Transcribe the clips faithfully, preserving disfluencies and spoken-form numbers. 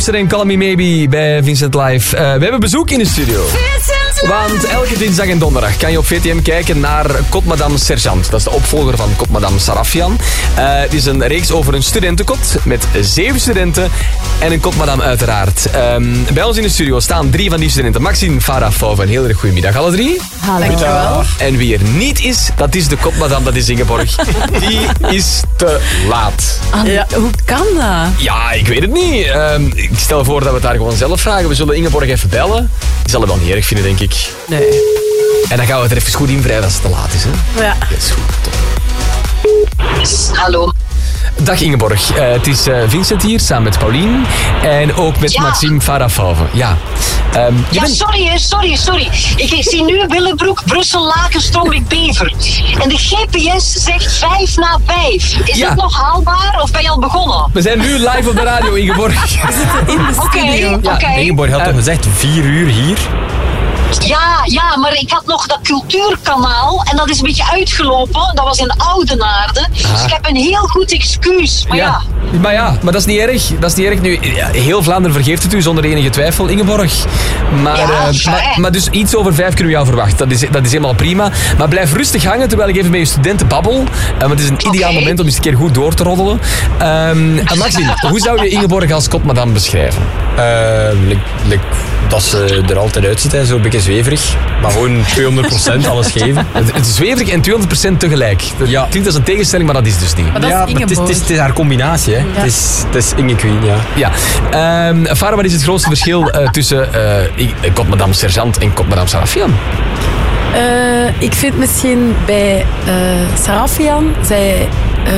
En Call Me Maybe bij Vincent Live. Uh, we hebben bezoek in de studio. Want elke dinsdag en donderdag kan je op V T M kijken naar Kot Madame Sergeant. Dat is de opvolger van Kot Madame Sarafian. Uh, het is een reeks over een studentenkot met zeven studenten en een Kot Madame uiteraard. Um, bij ons in de studio staan drie van die studenten. Maxime, Farah, Fauve. Een heel erg goedemiddag alle drie. Hallo. Dankjewel. En wie er niet is, dat is de Kot Madame, dat is Ingeborg. Die is te laat. Ja, hoe kan dat? Ja, ik weet het niet. Um, ik stel voor dat we het daar gewoon zelf vragen. We zullen Ingeborg even bellen. Die zal het wel niet erg vinden, denk ik. Nee. En dan gaan we het er even goed in vrij als het te laat is. Hè? Ja. Dat is goed, top. Hallo. Dag Ingeborg. Uh, het is uh, Vincent hier, samen met Paulien. En ook met ja. Maxime, Farah, Fauve. Ja. Um, ja, bent... sorry, sorry, sorry. Ik zie nu Willebroek, Brussel, Laken, Stromwijk, Bever. En de G P S zegt vijf na vijf. Is ja. het nog haalbaar of ben je al begonnen? We zijn nu live op de radio, Ingeborg. We zitten in de studio. Oké, okay, okay. Ingeborg had uh, toch gezegd vier uur hier? Ja, ja, maar ik had nog dat cultuurkanaal en dat is een beetje uitgelopen. Dat was in Oudenaarde. Ah. Dus ik heb een heel goed excuus. Maar ja. ja. Maar ja, maar dat is niet erg. Dat is niet erg. Nu, heel Vlaanderen vergeeft het u zonder enige twijfel, Ingeborg. Maar, ja, uh, maar, maar dus iets over vijf kunnen we jou verwachten. Dat is, dat is helemaal prima. Maar blijf rustig hangen terwijl ik even met je studenten babbel. Uh, want het is een ideaal okay. moment om eens een keer goed door te roddelen. Um, uh, Maxime, hoe zou je Ingeborg als Kot Madame beschrijven? Uh, like, like, dat ze er altijd uitziet, hè. Zo een beetje zweverig. Maar gewoon tweehonderd procent alles geven. Het is zweverig en tweehonderd procent tegelijk. Dat ja. klinkt als een tegenstelling, maar dat is dus niet. Maar dat ja, is maar het, is, het, is, het is haar combinatie. Hè. Ja. Het, is, het is Inge Queen, ja. ja. Um, Farah, wat is het grootste verschil uh, tussen uh, Kot Madame Sergeant en Kot Madame Sarafian? Uh, ik vind misschien bij uh, Sarafian, zij uh,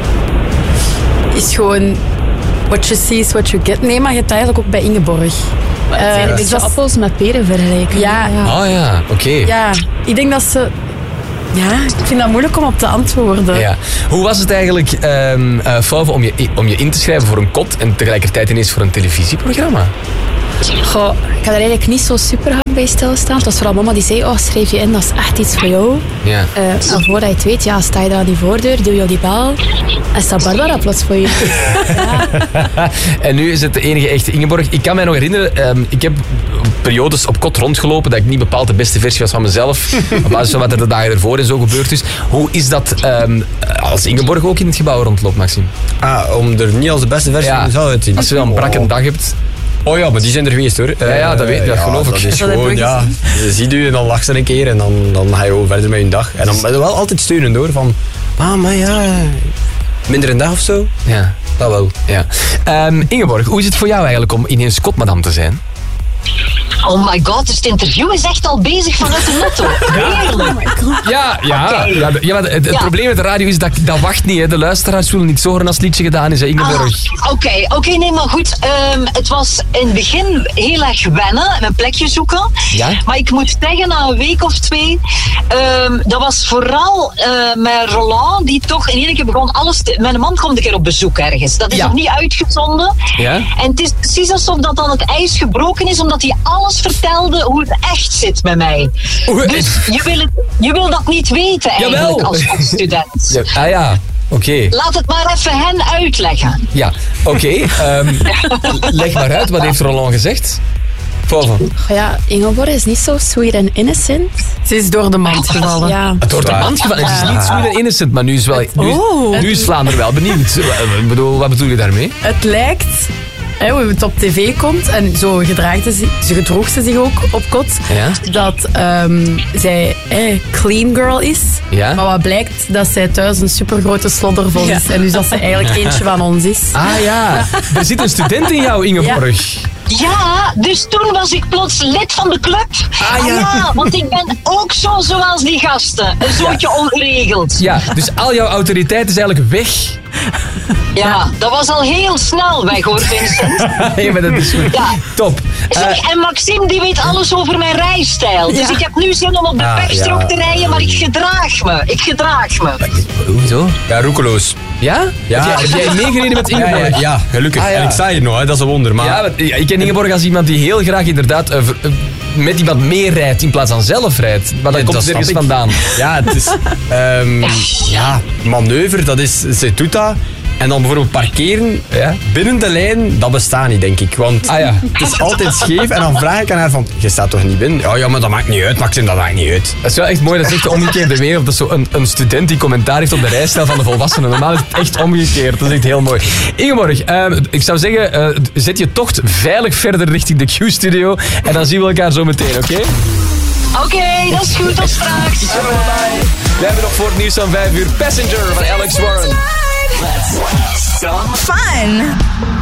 is gewoon what you see is what you get. Nee, maar je hebt eigenlijk ook bij Ingeborg. Het zijn uh, een beetje appels met peren vergelijken. Ja. ja. Oh ja, oké. Okay. Ja, ik denk dat ze... Ja, ik vind dat moeilijk om op te antwoorden. Ja. Hoe was het eigenlijk, um, uh, Fauve, om je, om je in te schrijven voor een kot en tegelijkertijd ineens voor een televisieprogramma? Goh, ik had er eigenlijk niet zo super hard bij stilstaan. Het was vooral mama die zei, oh, schrijf je in, dat is echt iets voor jou. Ja. Uh, en voordat je het weet, ja, sta je daar aan die voordeur, doe je die bel en staat Barbara plots voor je. Ja. En nu is het de enige echte Ingeborg. Ik kan mij nog herinneren, um, ik heb periodes op kot rondgelopen dat ik niet bepaald de beste versie was van mezelf. Op basis van wat er de dagen ervoor en zo gebeurd is. Hoe is dat um, als Ingeborg ook in het gebouw rondloopt, Maxime? Ah, om er niet als de beste versie ja. van mezelf uit te zien. Als je wel een brakke dag hebt... Oh ja, maar die zijn er geweest hoor. Ja, ja dat, weet, dat ja, geloof ik. Dat is dat gewoon, ja, je ziet u en dan lacht ze een keer en dan, dan ga je gewoon verder met je dag. En dan ben je wel altijd steunend hoor, van, ah, maar ja, minder een dag of zo. Ja. Dat wel. Ja. Um, Ingeborg, hoe is het voor jou eigenlijk om ineens Kot Madame te zijn? Oh my god, dus het interview is echt al bezig vanuit de motto. Heerlijk. Ja, ja, okay. ja, ja maar het, het ja. probleem met de radio is dat dat wacht niet. Hè. De luisteraars willen niet zo horen als het liedje gedaan is, hè, Ingeborg. Oké, ah, oké, okay, okay, nee, maar goed. Um, het was in het begin heel erg wennen, mijn plekje zoeken. Ja? Maar ik moet zeggen, na een week of twee, um, dat was vooral uh, met Roland, die toch in één keer begon alles te... Mijn man komt een keer op bezoek ergens. Dat is ja. nog niet uitgezonden. Ja? En het is precies alsof dat dan het ijs gebroken is, omdat hij alles vertelde hoe het echt zit met mij. Dus je wil, het, je wil dat niet weten eigenlijk als, als student. Ja, ah ja, oké. Okay. Laat het maar even hen uitleggen. Ja, oké. Okay. Um, leg maar uit, wat heeft Roland gezegd? Fauve. Ja, Ingeborg is niet zo sweet en innocent. Ze is door de mand gevallen. Ja. Door de mand gevallen. Ja. Ze is niet sweet en innocent, maar nu is, wel, nu, oh. nu is Vlaanderen wel benieuwd. Ik bedoel, wat bedoel je daarmee? Het lijkt... Hè, hoe het op tv komt en zo gedraagde ze, ze gedroeg ze zich ook op kot, ja? dat um, zij eh, clean girl is, ja? maar wat blijkt dat zij thuis een supergrote sloddervol is ja. en dus dat ze eigenlijk eentje van ons is. Ah ja, er zit een student in jou, Ingeborg. Ja. Ja, dus toen was ik plots lid van de club. Ah ja, ah, ja want ik ben ook zo zoals die gasten. Een zootje ja. ongeregeld. Ja, dus al jouw autoriteit is eigenlijk weg. Ja, dat was al heel snel weg hoor, Vincent. Ja, maar dat is goed. Ja. Top. Zeg, uh, en Maxime die weet alles over mijn rijstijl. Dus ja. ik heb nu zin om op de ah, pechstrook ja. te rijden, maar ik gedraag me. Ik gedraag me. Hoezo? Ja, roekeloos. Ja? Ja. Heb, jij, heb jij meegereden met Ingeborg? Ja, ja, ja gelukkig. Ah, ja. En ik sta hier nog, hè. Dat is een wonder. Maar... Ja, ja, ik ken Ingeborg als iemand die heel graag inderdaad uh, uh, met iemand meerijdt in plaats van zelf rijdt. Maar dat ja, komt dat ergens vandaan. Ja, het is... Um, ja, manoeuvre, dat is... Ze doet dat... En dan bijvoorbeeld parkeren ja, binnen de lijn, dat bestaat niet, denk ik. Want ah, ja. het is altijd scheef. En dan vraag ik aan haar van, je staat toch niet binnen? Ja, ja, maar dat maakt niet uit, Maxim, dat maakt niet uit. Dat is wel echt mooi, dat is echt de omgekeerde wereld. Dat is zo een, een student die commentaar heeft op de rijstijl van de volwassenen. Normaal is het echt omgekeerd. Dat is echt heel mooi. Ingeborg, uh, ik zou zeggen, uh, zet je tocht veilig verder richting de Q-studio. En dan zien we elkaar zo meteen, oké? Okay? Oké, okay, dat is goed, tot straks. Bye bye. We hebben nog voor het nieuws van vijf uur Passenger van Alex Warren. Let's have some fun.